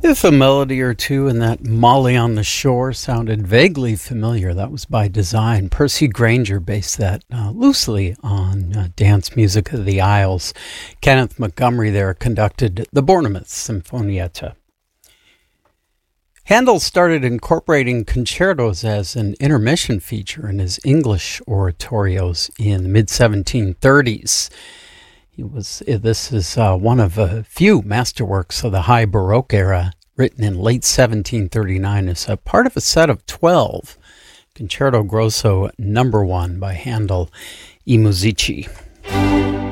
If a melody or two in that Molly on the Shore sounded vaguely familiar, that was by design. Percy Grainger based that loosely on dance music of the Isles. Kenneth Montgomery there conducted the Bournemouth Sinfonietta. Handel started incorporating concertos as an intermission feature in his English oratorios in the mid-1730s. This is one of a few masterworks of the High Baroque era, written in late 1739 as a part of a set of 12, Concerto Grosso No. 1 by Handel I Musici.